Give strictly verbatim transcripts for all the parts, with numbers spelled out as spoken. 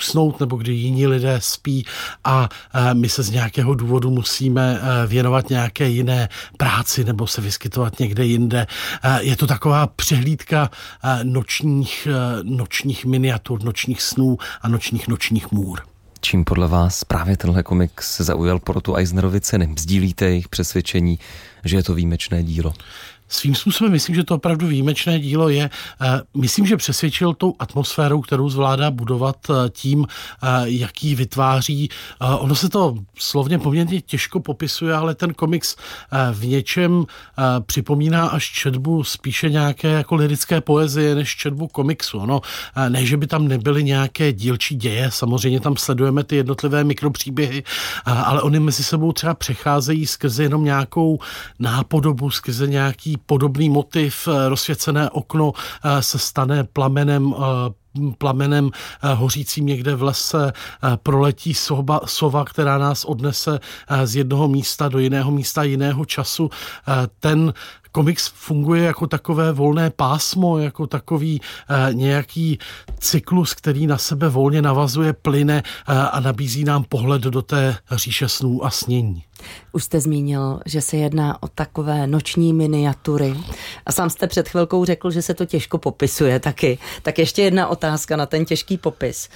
usnout nebo kdy jiní lidé spí a my se z nějakého důvodu musíme věnovat nějaké jiné práci nebo se vyskytovat někde jinde. Je to taková přehlídka nočních, nočních miniatur, nočních snů a nočních nočních můr. Čím podle vás právě tenhle komiks zaujal porotu Eisnerovy ceny? Sdílíte jejich přesvědčení, že je to výjimečné dílo? Svým způsobem myslím, že to opravdu výjimečné dílo je. Myslím, že přesvědčil tou atmosférou, kterou zvládá budovat tím, jaký vytváří. Ono se to slovně poměrně těžko popisuje, ale ten komiks v něčem připomíná až četbu spíše nějaké jako lirické poezie, než četbu komiksu. Ono, ne, že by tam nebyly nějaké dílčí děje, samozřejmě tam sledujeme ty jednotlivé mikropříběhy, ale oni mezi sebou třeba přecházejí skrze jenom nějakou nápodobu, skrze nějaký podobný motiv, rozsvěcené okno se stane plamenem plamenem hořícím někde v lese, proletí sova, sova, která nás odnese z jednoho místa do jiného místa, jiného času. Ten komiks funguje jako takové volné pásmo, jako takový eh, nějaký cyklus, který na sebe volně navazuje, plyne eh, a nabízí nám pohled do té říše snů a snění. Už jste zmínil, že se jedná o takové noční miniatury a sám jste před chvilkou řekl, že se to těžko popisuje taky. Tak ještě jedna otázka na ten těžký popis.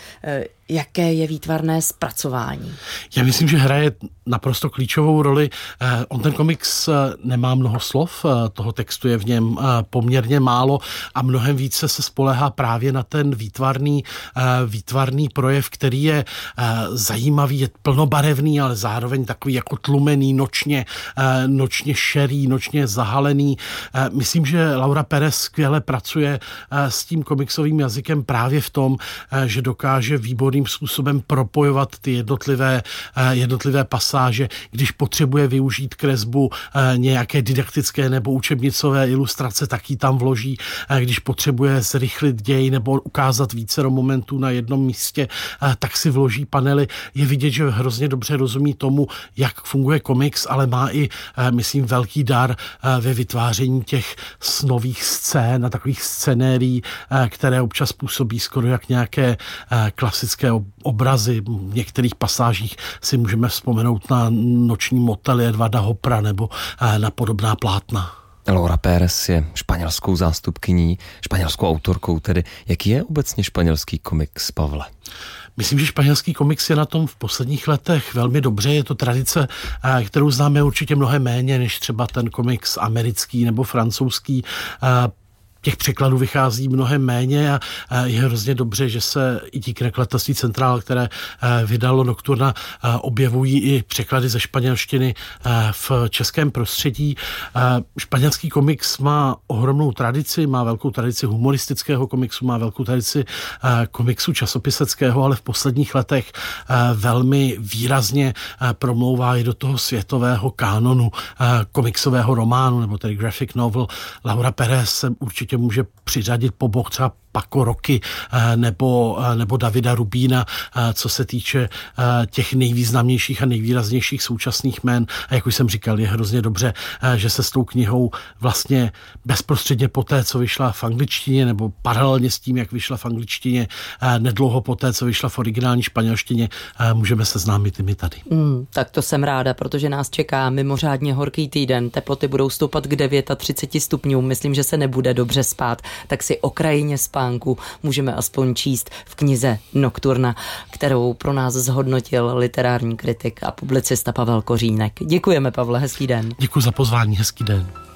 Jaké je výtvarné zpracování? Já myslím, že hraje naprosto klíčovou roli. On ten komiks nemá mnoho slov, toho textu je v něm poměrně málo a mnohem více se spoléhá právě na ten výtvarný, výtvarný projev, který je zajímavý, je plnobarevný, ale zároveň takový jako tlumený, nočně, nočně šerý, nočně zahalený. Myslím, že Laura Perez skvěle pracuje s tím komiksovým jazykem právě v tom, že dokáže výborným způsobem propojovat ty jednotlivé, jednotlivé pasáže, když potřebuje využít kresbu nějaké didaktické nebo učebnicové ilustrace, tak ji tam vloží. Když potřebuje zrychlit děj nebo ukázat vícero momentů na jednom místě, tak si vloží panely. Je vidět, že hrozně dobře rozumí tomu, jak funguje komiks, ale má i, myslím, velký dar ve vytváření těch snových scén a takových scenérií, které občas působí skoro jak nějaké klasické obrazy. V některých pasážích si můžeme vzpomenout na Noční motely Edwarda Hoppera nebo na podobná plátna. Laura Pérez je španělskou zástupkyní, španělskou autorkou tedy. Jaký je obecně španělský komiks, Pavle? Myslím, že španělský komiks je na tom v posledních letech velmi dobře. Je to tradice, kterou známe určitě mnohem méně, než třeba ten komiks americký nebo francouzský. Těch překladů vychází mnohem méně a je hrozně dobře, že se i díky nakladatelství Centrál, které vydalo Nocturna, objevují i překlady ze španělštiny v českém prostředí. Španělský komiks má ohromnou tradici, má velkou tradici humoristického komiksu, má velkou tradici komiksu časopiseckého, ale v posledních letech velmi výrazně promlouvá i do toho světového kánonu komiksového románu, nebo tedy graphic novel. Laura Perez se určitě může přiřadit po bok třeba Paco Roky nebo, nebo Davida Rubína, co se týče těch nejvýznamnějších a nejvýraznějších současných jmén. A jak už jsem říkal, je hrozně dobře, že se s tou knihou vlastně bezprostředně poté, co vyšla v angličtině, nebo paralelně s tím, jak vyšla v angličtině, nedlouho poté, co vyšla v originální španělštině, můžeme seznámit i my tady. Mm, tak to jsem ráda, protože nás čeká mimořádně horký týden. Teploty budou stoupat k třiceti devíti stupňům. Myslím, že se nebude dobře spát, tak si o krajině spát můžeme aspoň číst v knize Nocturna, kterou pro nás zhodnotil literární kritik a publicista Pavel Kořínek. Děkujeme, Pavle, hezký den. Děkuji za pozvání, hezký den.